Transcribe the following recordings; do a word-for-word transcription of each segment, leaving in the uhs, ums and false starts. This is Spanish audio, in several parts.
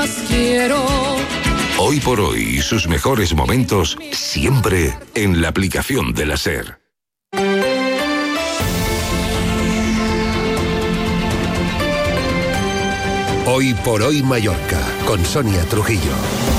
más quiero. Hoy por hoy, sus mejores momentos siempre en la aplicación de la SER. Hoy por hoy Mallorca, con Sonia Trujillo.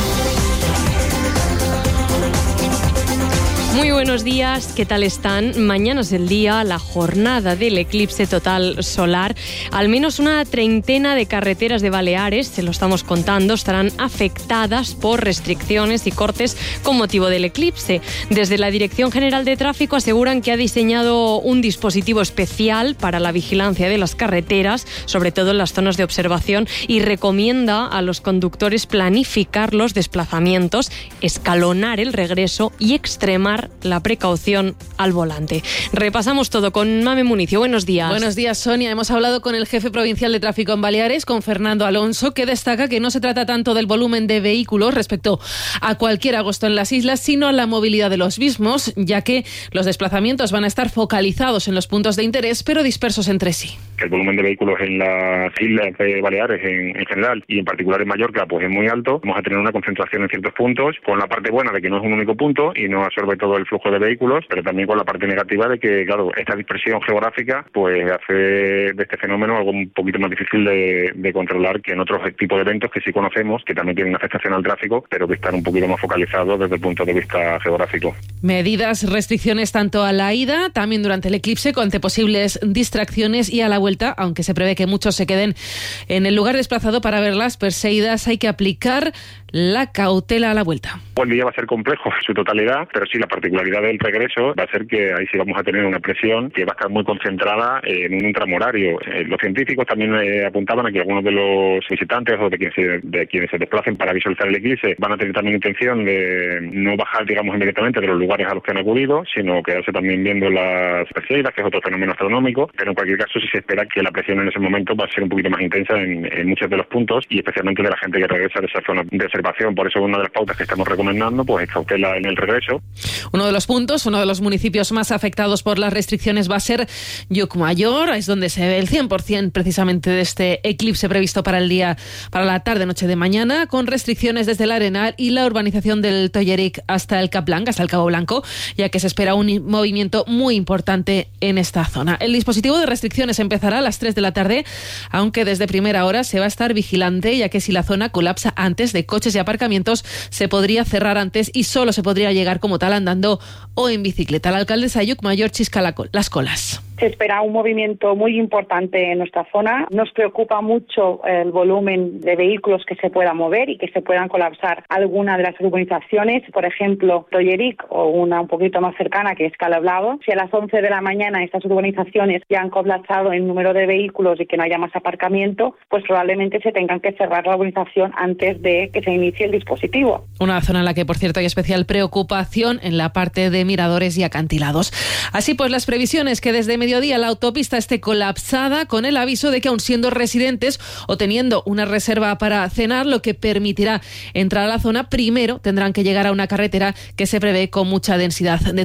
Muy buenos días, ¿qué tal están? Mañana es el día, la jornada del eclipse total solar. Al menos una treintena de carreteras de Baleares, se lo estamos contando, estarán afectadas por restricciones y cortes con motivo del eclipse. Desde la Dirección General de Tráfico aseguran que ha diseñado un dispositivo especial para la vigilancia de las carreteras, sobre todo en las zonas de observación, y recomienda a los conductores planificar los desplazamientos, escalonar el regreso y extremar la precaución al volante. Repasamos todo con Mame Municio. Buenos días. Buenos días, Sonia. Hemos hablado con el jefe provincial de tráfico en Baleares, con Fernando Alonso, que destaca que no se trata tanto del volumen de vehículos respecto a cualquier agosto en las islas, sino la movilidad de los mismos, ya que los desplazamientos van a estar focalizados en los puntos de interés, pero dispersos entre sí. El volumen de vehículos en las islas de Baleares en, en general y en particular en Mallorca pues es muy alto. Vamos a tener una concentración en ciertos puntos, con la parte buena de que no es un único punto y no absorbe todo el flujo de vehículos, pero también con la parte negativa de que, claro, esta dispersión geográfica pues hace de este fenómeno algo un poquito más difícil de, de controlar que en otros tipos de eventos que sí conocemos, que también tienen una afectación al tráfico, pero que están un poquito más focalizados desde el punto de vista geográfico. Medidas, restricciones tanto a la ida, también durante el eclipse, con posibles distracciones, y a la vuelta, aunque se prevé que muchos se queden en el lugar desplazado para ver las perseguidas, hay que aplicar la cautela a la vuelta. El día va a ser complejo en su totalidad, pero sí la particularidad del regreso va a ser que ahí sí vamos a tener una presión que va a estar muy concentrada en un tramo horario. Eh, los científicos también eh, apuntaban a que algunos de los visitantes o de quienes, se, de quienes se desplacen para visualizar el eclipse van a tener también intención de no bajar, digamos, inmediatamente de los lugares a los que han acudido, sino quedarse también viendo las perseidas, que es otro fenómeno astronómico, pero en cualquier caso sí se espera que la presión en ese momento va a ser un poquito más intensa en, en muchos de los puntos y especialmente de la gente que regresa de esa zona de observación. Por eso una de las pautas que estamos recomendando pues es cautela en el regreso. Uno de los puntos, uno de los municipios más afectados por las restricciones va a ser Llucmajor, es donde se ve el cien por ciento precisamente de este eclipse previsto para el día, para la tarde-noche de mañana, con restricciones desde el Arenal y la urbanización del Tolleric hasta el Cap Blanc, hasta el Cabo Blanco, ya que se espera un movimiento muy importante en esta zona. El dispositivo de restricciones empezará a las tres de la tarde, aunque desde primera hora se va a estar vigilante, ya que si la zona colapsa antes de coches y aparcamientos, se podría cerrar antes y solo se podría llegar como tal andando o en bicicleta. La alcaldesa de Llucmajor chisca la col- las colas. Se espera un movimiento muy importante en nuestra zona. Nos preocupa mucho el volumen de vehículos que se puedan mover y que se puedan colapsar alguna de las urbanizaciones. Por ejemplo, Tolleric o una un poquito más cercana que es Calablado. Si a las once de la mañana estas urbanizaciones ya han colapsado en número de vehículos y que no haya más aparcamiento, pues probablemente se tengan que cerrar la urbanización antes de que se inicie el dispositivo. Una zona en la que, por cierto, hay especial preocupación en la parte de miradores y acantilados. Así pues, las previsiones que desde mediodía la autopista esté colapsada, con el aviso de que aun siendo residentes o teniendo una reserva para cenar, lo que permitirá entrar a la zona, primero tendrán que llegar a una carretera que se prevé con mucha densidad de